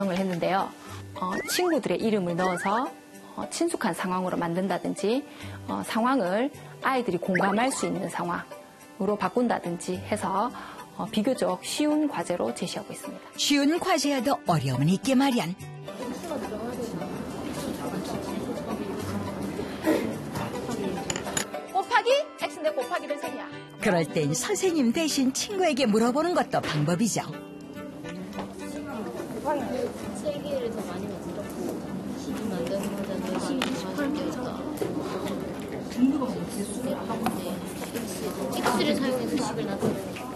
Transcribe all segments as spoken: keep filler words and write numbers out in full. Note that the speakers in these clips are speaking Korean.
을 했는데요. 어, 친구들의 이름을 넣어서 어, 친숙한 상황으로 만든다든지 어, 상황을 아이들이 공감할 수 있는 상황으로 바꾼다든지 해서 어, 비교적 쉬운 과제로 제시하고 있습니다. 쉬운 과제여도 어려움은 있게 마련. 곱하기 x인데 곱하기를 생이야. 그럴 땐 선생님 대신 친구에게 물어보는 것도 방법이죠. 세 개를 더 많이 만들었고 십이 만드는 거잖아요. 십이, 십팔 개였다. 등급은 뭐 개수를 하고 있네. X, X를 사용해서 십을 나타내는 거.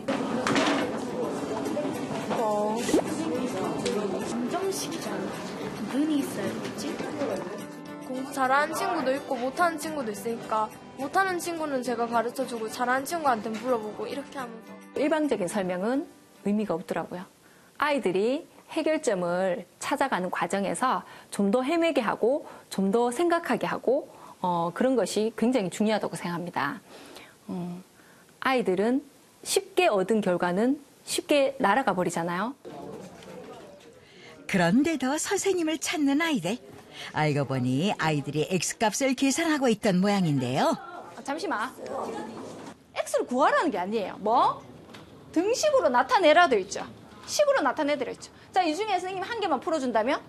감정식이잖아. 눈이 있어야겠지? 공부 잘하는 친구도 있고 못하는 친구도 있으니까 못하는 친구는 제가 가르쳐주고 잘하는 친구한테 물어보고 이렇게 하면서. 일방적인 설명은 의미가 없더라고요. 아이들이 해결점을 찾아가는 과정에서 좀 더 헤매게 하고 좀 더 생각하게 하고 어, 그런 것이 굉장히 중요하다고 생각합니다. 음, 아이들은 쉽게 얻은 결과는 쉽게 날아가 버리잖아요. 그런데도 선생님을 찾는 아이들. 알고 보니 아이들이 X값을 계산하고 있던 모양인데요. 아, 잠시만. X를 구하라는 게 아니에요. 뭐? 등식으로 나타내라 되어 있죠. 식으로 나타내드려 있죠. 자, 이 중에 선생님이 한 개만 풀어준다면?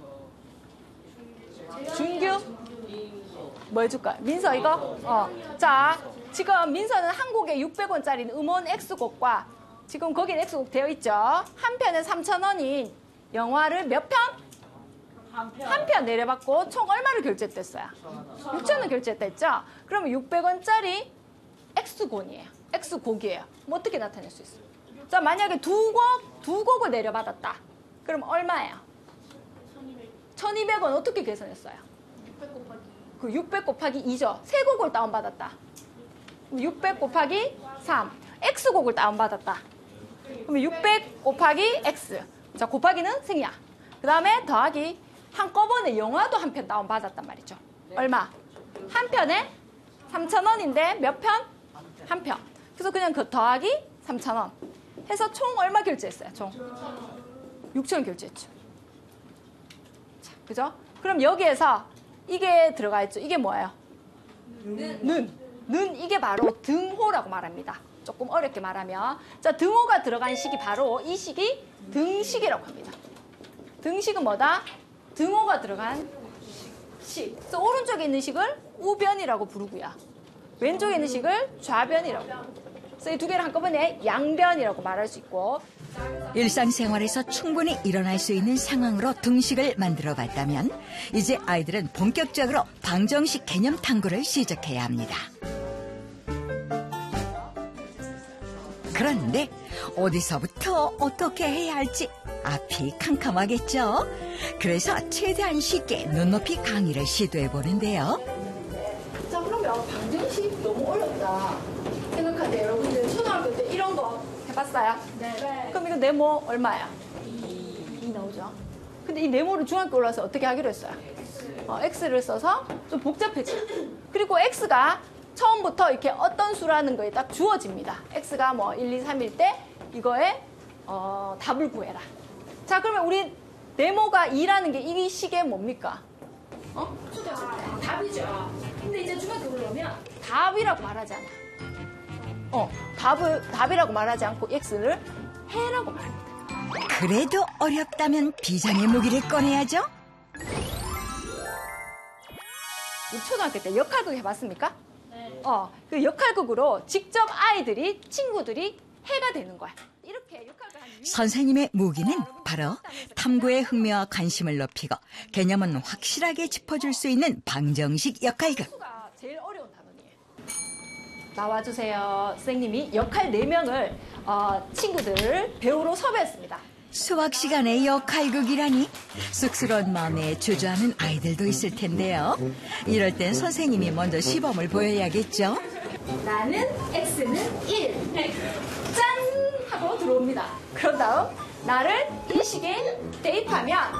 준규? 뭐 해줄까요? 민서 이거? 어. 자, 지금 민서는 한 곡에 육백 원짜리 음원 X곡과 지금 거기에 X곡 되어 있죠. 한 편에 삼천 원인 영화를 몇 편? 한 편. 한 편 내려받고 총 얼마를 결제했댔어요? 육천 원 결제했다 했죠? 그러면 육백 원짜리 X곡이에요. X곡이에요. 뭐 어떻게 나타낼 수 있어요? 자, 만약에 두 곡, 두 곡을 내려받았다. 그럼 얼마예요? 천이백 원 어떻게 계산했어요? 육백 곱하기. 그 육백 곱하기 이죠. 세 곡을 다운받았다. 육백 곱하기 삼. X곡을 다운받았다. 그러면 육백 곱하기 X. 자, 곱하기는 생이야. 그 다음에 더하기 한꺼번에 영화도 한 편 다운받았단 말이죠. 얼마? 한 편에 삼천 원인데 몇 편? 한 편. 그래서 그냥 그 더하기 삼천 원. 해서 총 얼마 결제했어요? 총 육천 원 결제했죠. 자, 그죠? 그럼 여기에서 이게 들어가 있죠. 이게 뭐예요? 는. 는. 는 이게 바로 등호라고 말합니다. 조금 어렵게 말하면. 자, 등호가 들어간 식이 바로 이 식이 등식이라고 합니다. 등식은 뭐다? 등호가 들어간 식. 그래서 오른쪽에 있는 식을 우변이라고 부르고요. 왼쪽에 있는 식을 좌변이라고. 그래서 이 두 개를 한꺼번에 양변이라고 말할 수 있고. 일상생활에서 충분히 일어날 수 있는 상황으로 등식을 만들어 봤다면 이제 아이들은 본격적으로 방정식 개념 탐구를 시작해야 합니다. 그런데 어디서부터 어떻게 해야 할지 앞이 캄캄하겠죠? 그래서 최대한 쉽게 눈높이 강의를 시도해 보는데요. 자, 그러면 방정식 너무 어렵다 생각할 때 여러분들 초등학교 때 이런 거 해봤어요? 네. 그럼 이거 네모 얼마야? 이 나오죠. 근데 이 네모를 중학교 올라서 어떻게 하기로 했어요? 어, X를 써서 좀 복잡해져. 그리고 X가 처음부터 이렇게 어떤 수라는 거에 딱 주어집니다. X가 뭐 일, 이, 삼일 때 이거에 어, 답을 구해라. 자, 그러면 우리 네모가 이라는 게 이 식의 뭡니까? 어? 초등학교 때 답이죠. 근데 이제 중학교 올라오면 답이라고 말하지 않아. 어, 답을 답이라고 말하지 않고 X를 해라고 말합니다. 그래도 어렵다면 비장의 무기를 꺼내야죠. 우리 초등학교 때 역할극 해봤습니까? 네. 어, 그 역할극으로 직접 아이들이 친구들이 해가 되는 거야. 이렇게 역할극 하는 선생님의 무기는 바로 탐구의 흥미와 관심을 높이고 개념은 확실하게 짚어줄 수 있는 방정식 역할극. 수가 제일 어려운 단원이에요. 나와주세요. 선생님이 역할 네 명을 어, 친구들 배우러 섭외했습니다. 수학 시간에 역할극이라니 쑥스러운 마음에 주저하는 아이들도 있을 텐데요. 이럴 땐 선생님이 먼저 시범을 보여야겠죠. 나는 X는 일. 짠! 하고 들어옵니다. 그런 다음 나를 이 식에 대입하면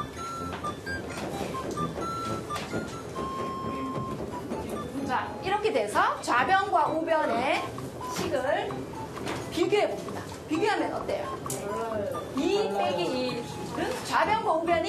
자, 이렇게 돼서 좌변과 우변의 식을 비교해 봅니다. 비교하면 어때요? 이 빼기 일 좌변과 우변이